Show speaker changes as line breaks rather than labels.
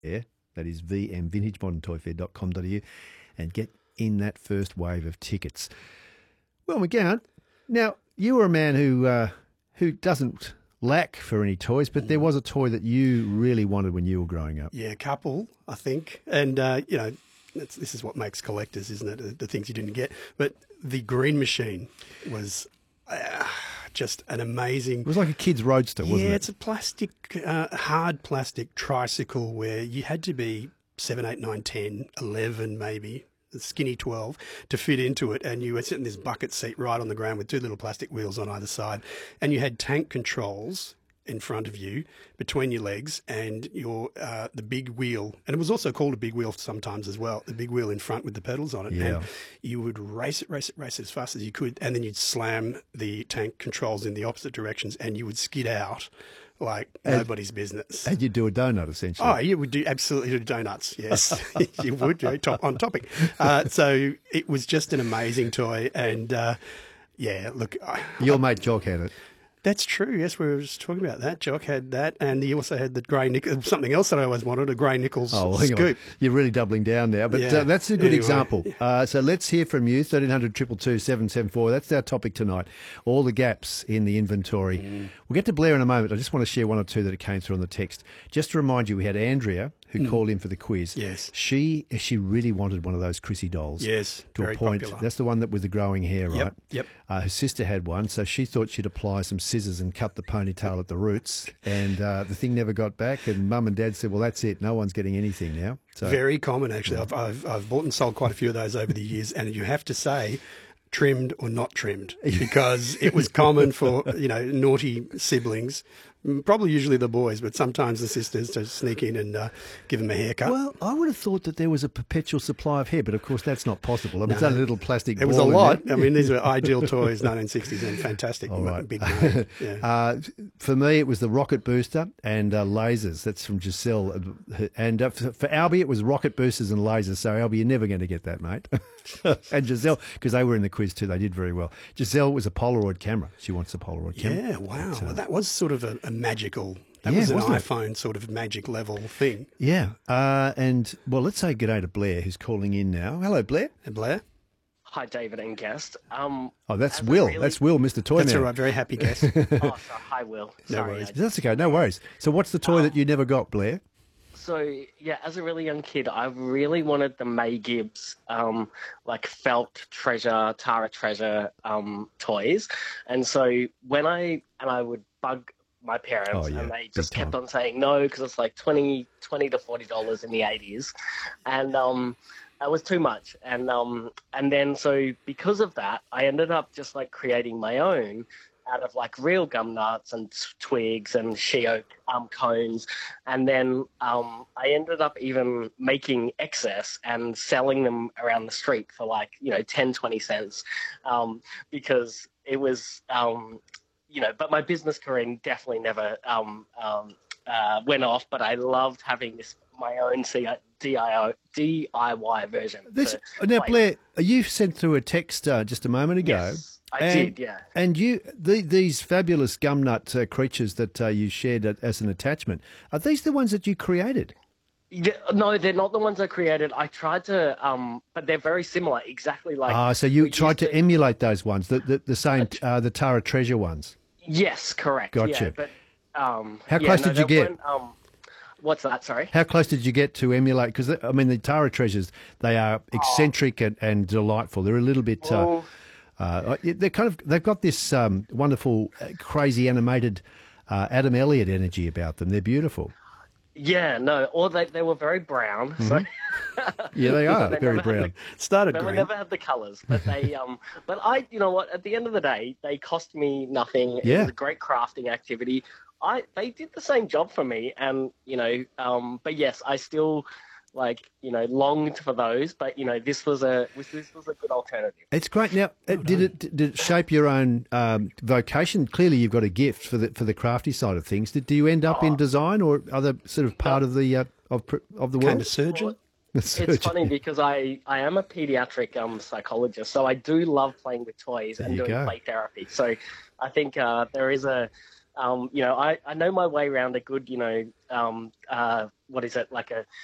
That is vmvintagemoderntoyfair.com.au, and get in that first wave of tickets. Well, McGowan, now you were a man who doesn't lack for any toys, but there was a toy that you really wanted when you were growing up.
Yeah, a couple, I think. And, this is what makes collectors, isn't it? The things you didn't get. But the Green Machine was just an amazing...
It was like a kid's roadster, wasn't it?
Yeah, it's a plastic, hard plastic tricycle where you had to be 7, 8, 9, 10, 11 maybe, a skinny 12, to fit into it. And you were sitting in this bucket seat right on the ground with two little plastic wheels on either side. And you had tank controls in front of you, between your legs, and your the big wheel. And it was also called a big wheel sometimes as well, the big wheel in front with the pedals on it.
Yeah.
And you would race it as fast as you could, and then you'd slam the tank controls in the opposite directions, and you would skid out like nobody's business.
And you'd do a donut, essentially.
Oh, you would do absolutely do donuts. Yes, you would. On topic. So it was just an amazing toy, and look,
Your mate Jock had it.
that's true. Yes, we were just talking about that. Jock had that, and he also had the grey nickel. Something else that I always wanted, a grey Nichols
hang on.
scoop.
You're really doubling down now, but
Yeah.
that's a good
Anyway.
example. So let's hear from you, 1300 222 774. That's our topic tonight, all the gaps in the inventory. We'll get to Blair in a moment. I just want to share one or two that came through on the text. Just to remind you, we had Andrea, who called in for the quiz.
Yes.
She really wanted one of those Chrissy dolls.
Yes,
To
very
a point.
popular.
That's the one that with the growing hair, right?
Yep.
Her sister had one, so she thought she'd apply some scissors and cut the ponytail at the roots, and the thing never got back, and Mum and Dad said, well, that's it. No one's getting anything now. So
Very common, actually. I've bought and sold quite a few of those over the years, and you have to say trimmed or not trimmed, because it was common for naughty siblings, probably usually the boys, but sometimes the sisters, to sneak in and give them a haircut.
Well, I would have thought that there was a perpetual supply of hair, but of course that's not possible. I mean, it's only a little plastic
It was a
ball in
lot.
there.
I mean, these were ideal toys, 1960s, and fantastic.
All right.
Big name. Yeah.
For me, it was the rocket booster and lasers. That's from Giselle. And for Albie, it was rocket boosters and lasers. So, Albie, you're never going to get that, mate. And Giselle, because they were in the quiz too, they did very well. Giselle was a Polaroid camera. She wants a Polaroid camera.
Yeah, wow. Well, that was sort of a magical, that
Yeah,
was an
wasn't it?
iPhone sort of magic level thing.
Yeah. And, well, let's say g'day to Blair, who's calling in now. Hello, Blair.
And Blair?
Hi, David and guest.
Oh, that's
as a
Will.
really-
That's Will, Mr. Toy
That's
Man.
all right, very happy guest.
Oh, sorry, hi, Will. Sorry.
worries.
That's okay. No worries. So what's the toy that you never got, Blair?
So, yeah, as a really young kid, I really wanted the May Gibbs, like felt treasure, Tara treasure toys. And so when I would bug my parents,
Oh, yeah,
and they
big
just kept
time.
on saying no, because it's like $20 to $40 in the 80s. And that was too much. And then so because of that, I ended up just like creating my own out of like real gum nuts and twigs and she oak cones. And then I ended up even making excess and selling them around the street for like, 10, 20 cents because it was, but my business career definitely never went off, but I loved having my own DIY version.
Now, Blair, you sent through a text just a moment ago.
Yes, I did, yeah.
And these fabulous gum nut creatures that you shared as an attachment, are these the ones that you created?
Yeah, no, they're not the ones I created. I tried to, but they're very similar, exactly like.
So you
we
tried
used
to emulate those ones, the same, the Tara Treasure ones.
Yes, correct.
Gotcha.
Yeah, but
How close did you get?
What's that? Sorry.
How close did you get to emulate? Because, I mean, the Tara Treasures, they are eccentric and delightful. They're a little bit... they've got this wonderful, crazy animated Adam Elliott energy about them. They're beautiful.
Yeah, no, or they were very brown. So
Yeah, they are
They
very
never had
brown.
Started
I
green.
never had the colours, but they but I, you know what? At the end of the day, they cost me nothing. It
Yeah.
was a great crafting activity. They did the same job for me, and but yes, I still longed for those. But this was a good alternative.
It's great. Now, did it shape your own vocation? Clearly, you've got a gift for the crafty side of things. Do you end up in design or other sort of part of the of the
Became
world?
a surgeon.
It's funny because I am a pediatric psychologist, so I do love playing with toys and
you
doing
go.
play therapy. So I think there is a, I know my way around a good, what is it, like a